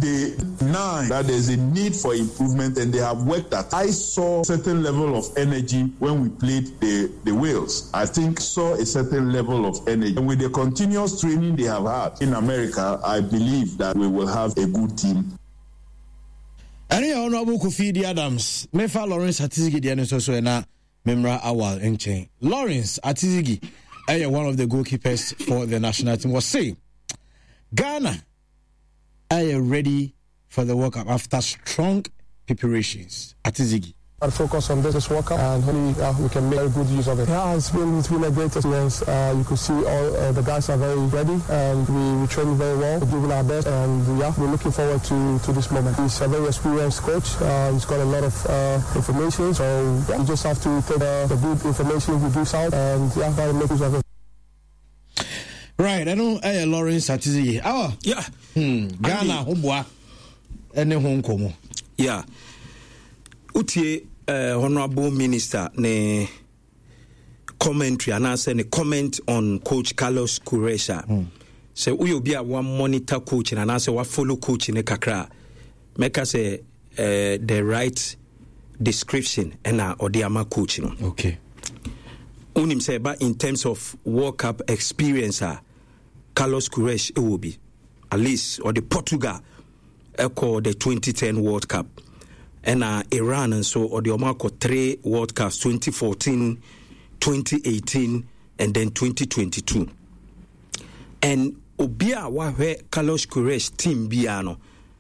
they deny that there's a need for improvement, and they have worked at. I saw a certain level of energy when we played the Wales. I think saw a certain level of energy. And with the continuous training they have had in America, I believe that we will have a good team. Any Honorable Kofi Adams, Mefa Lawrence Atizigi Diane so na Memra Awal Enchen. Lawrence Atizigi, one of the goalkeepers for the national team, was saying Ghana are ready for the World Cup after strong preparations. Atizigi. I'll focus on this World Cup, and hopefully we can make a good use of it. Yeah, it's been a great experience. You could see all the guys are very ready, and we train very well. We're giving our best, and we're looking forward to this moment. He's a very experienced coach. He's got a lot of information, so we just have to take the good information he gives out, and try to make use of it. Right, I know Lawrence Atizigi. Ghana, Hobwa, and Hong Kong. Yeah. Utie Honorable Minister ne commentary and answer ne comment on Coach Carlos Queiroz. So we be a one monitor coach and answer what follow coach ne kakra. Make us the right description and odiama coach. Okay. Unim say but in terms of World Cup experience, Carlos Queiroz it will be at least or the Portugal echo the 2010 World Cup. And Iran and so or the Omako 3 World Cups 2014, 2018, and then 2022. And Obia wahe Carlos Queiroz team biano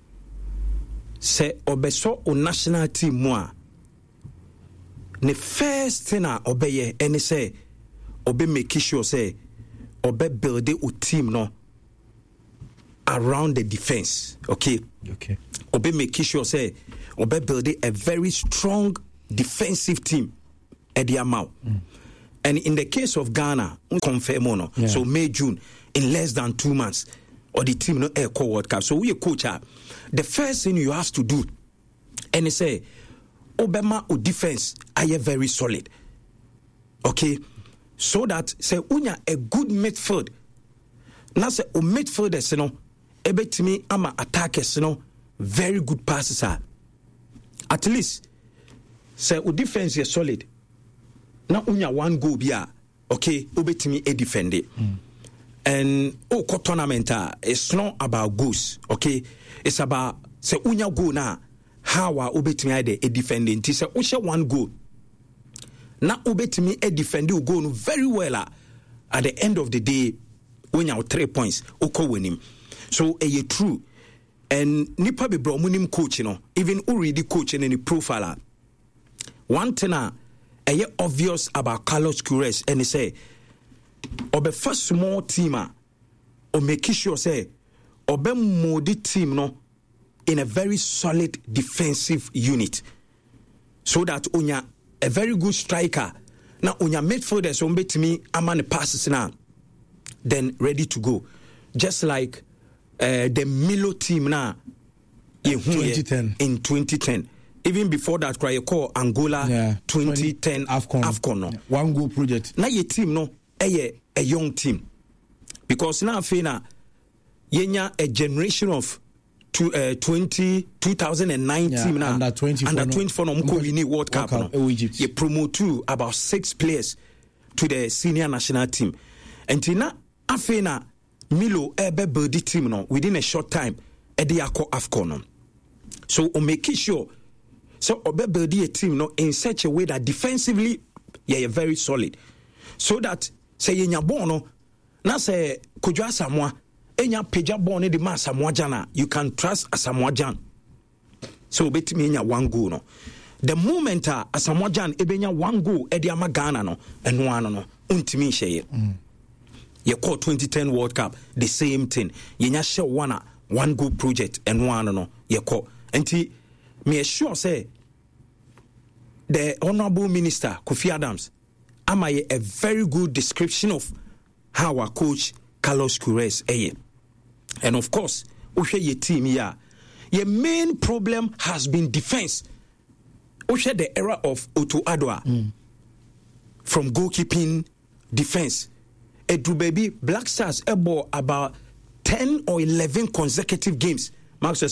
se obeso o national team moi. Ne first thing obeye and say obe make sure say obe build a team no around the defense. Okay. Obe make sure say Obe building a very strong defensive team at the amount. And in the case of Ghana, confirm so May, June, in less than 2 months, or the team no air core World Cup. So we a coach. The first thing you have to do, and say, Obama or defense are very solid. Okay, so that say unya a good midfield. Now say o midfielders, ebe to me ama attackers, very good passes are. At least, say, o defense is solid. Now, unya one goal bia, okay, ubetimi a defend it. And tournament, it's not about goals, okay? It's about say unya go na how ubetimi a defending. It say usha one goal. Now ubetimi a defending go no very well at the end of the day. Unya 3 points, uko win him. So a true. And nipa be bro munim coach even already coach in any profile. One thing obvious about Carlos Queiroz and he say obe first small team or make sure say obe modi team in a very solid defensive unit so that unya a very good striker now unya midfielders so to me among the passes now then ready to go just like the Milo team now in 2010. Even before that, cry call Angola 2010 AFCON. No. One goal project. Now your team a young team because now Fena yenya a generation of 2019 now under 24 no win World Cup no. Egypt. You promote about 6 players to the senior national team. And now Afena Milo ebe build the team no within a short time edi akọ AFCON no. So o make sure so obe build a team no in such a way that defensively you're very solid so that say yenya ball no na say Kodwo Asamoah enya peja ball ne de ma Asamoah Gyan you can trust Asamoah Gyan so betimi enya one goal no the moment Asamoah Gyan ebenya one goal edi ama Ghana no eno ano no untimi hye you call 2010 World Cup the same thing. You share one good project and one no you call. And me sure say the Honorable Minister Kofi Adams am a very good description of how our coach Carlos Queiroz and of course we your team here. Your main problem has been defense. We the era of Otto Addoah from goalkeeping defense. Edru baby Black Stars able about 10 or 11 consecutive games. Mark says